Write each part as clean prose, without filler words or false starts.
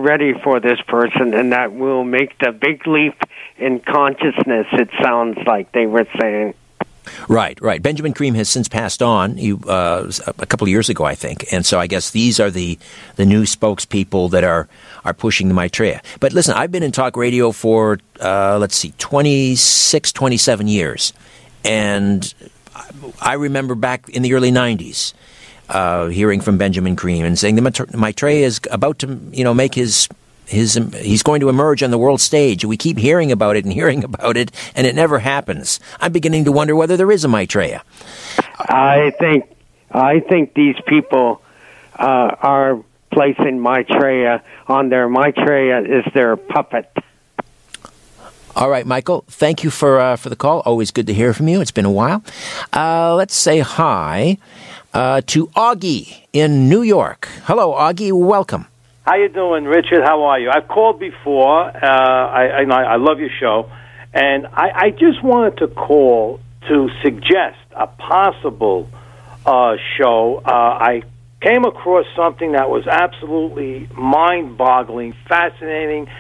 ready for this person, and that will make the big leap in consciousness, it sounds like they were saying. Right. Benjamin Creme has since passed on a couple of years ago, I think. And so I guess these are the new spokespeople that are pushing the Maitreya. But listen, I've been in talk radio for, 26, 27 years. And I remember back in the early 90s hearing from Benjamin Creme and saying the Maitreya is about to, make he's going to emerge on the world stage. We keep hearing about it, and it never happens. I'm beginning to wonder whether there is a Maitreya. I think these people are placing Maitreya on their Maitreya is their puppet. All right, Michael, thank you for the call. Always good to hear from you. It's been a while. Let's say hi to Augie in New York. Hello, Augie. Welcome. How you doing, Richard? How are you? I've called before. I love your show. And I just wanted to call to suggest a possible show. I came across something that was absolutely mind-boggling, fascinating,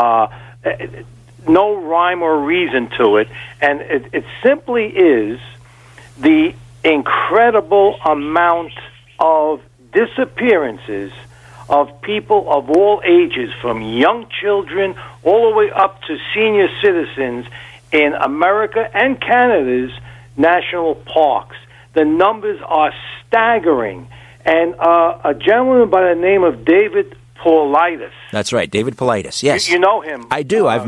no rhyme or reason to it. And it simply is the incredible amount of disappearances of people of all ages, from young children all the way up to senior citizens in America and Canada's national parks. The numbers are staggering. And a gentleman by the name of David Paulides. That's right, David Paulides. Yes, you know him. I do. I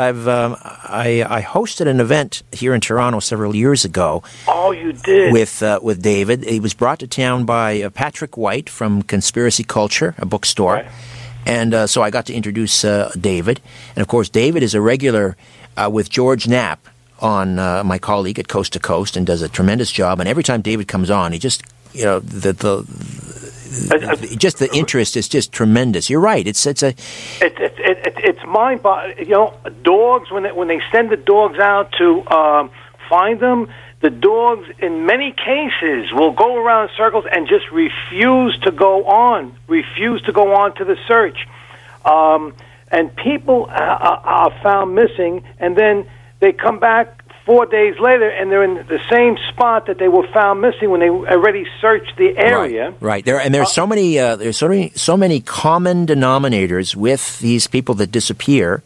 hosted an event here in Toronto several years ago. Oh, you did. With David. He was brought to town by Patrick White from Conspiracy Culture, a bookstore, right. And so I got to introduce David. And of course, David is a regular with George Knapp on my colleague at Coast to Coast, and does a tremendous job. And every time David comes on, he just just the interest is just tremendous. You're right. It's mind-boggling. Dogs, when they send the dogs out to find them, the dogs in many cases will go around in circles and just refuse to go on to the search. And people are found missing, and then they come back 4 days later, and they're in the same spot that they were found missing when they already searched the area. Right. There's so many common denominators with these people that disappear.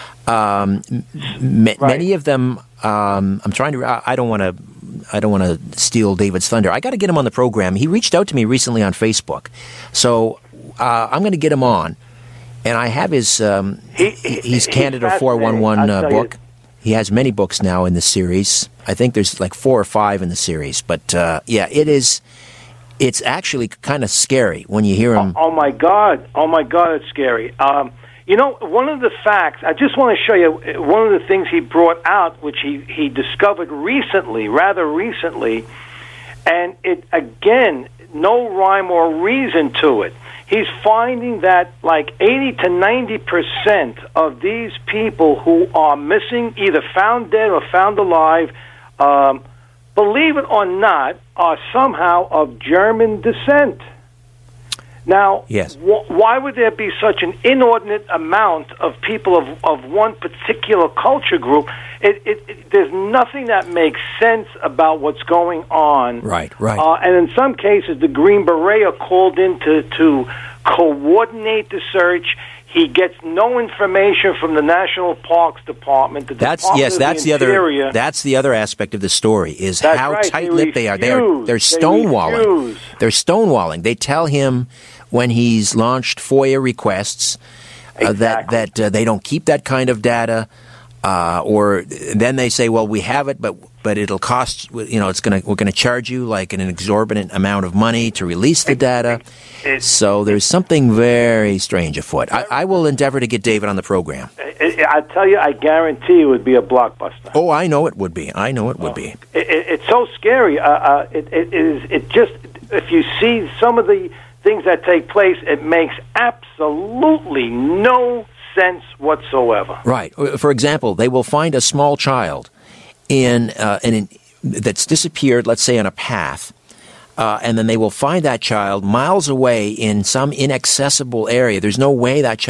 Many of them. I'm trying to. I don't want to steal David's thunder. I got to get him on the program. He reached out to me recently on Facebook, so I'm going to get him on. And I have his. He's Canada 411 book. He has many books now in the series. I think there's like 4 or 5 in the series. But, it's actually kind of scary when you hear him. Oh, my God, it's scary. One of the facts, I just want to show you one of the things he brought out, which he discovered rather recently, and it, again, no rhyme or reason to it. He's finding that like 80 to 90% of these people who are missing, either found dead or found alive, believe it or not, are somehow of German descent. Now, yes. Why would there be such an inordinate amount of people of one particular culture group? There's nothing that makes sense about what's going on. Right. And in some cases, the Green Beret are called in to coordinate the search. He gets no information from the National Parks Department. That's the other aspect of the story is how tight-lipped they are. They're stonewalling. They're stonewalling. They tell him when he's launched FOIA requests that they don't keep that kind of data, or then they say, well, we have it, but it'll cost. We're going to charge you like an exorbitant amount of money to release the data. So there's something very strange afoot. I will endeavor to get David on the program. I tell you, I guarantee it would be a blockbuster. Oh, I know it would be. It's so scary. It just, if you see some of the things that take place, it makes absolutely no sense whatsoever. Right. For example, they will find a small child that's disappeared, let's say, on a path, and then they will find that child miles away in some inaccessible area. There's no way that child